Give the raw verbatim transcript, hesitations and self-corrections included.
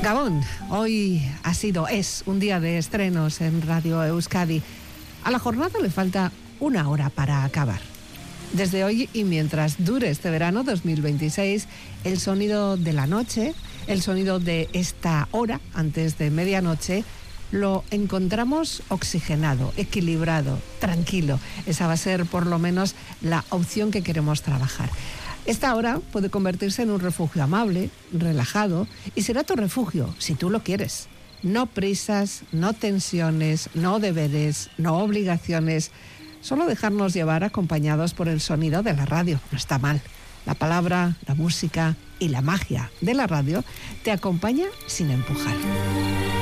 Gabón, hoy ha sido, es un día de estrenos en Radio Euskadi. A la jornada le falta una hora para acabar. Desde hoy y mientras dure este verano dos mil veintiséis, el sonido de la noche, el sonido de esta hora antes de medianoche, lo encontramos oxigenado, equilibrado, tranquilo. Esa va a ser por lo menos la opción que queremos trabajar. Esta hora puede convertirse en un refugio amable, relajado, y será tu refugio si tú lo quieres. No prisas, no tensiones, no deberes, no obligaciones. Solo dejarnos llevar acompañados por el sonido de la radio. No está mal. La palabra, la música y la magia de la radio te acompaña sin empujar.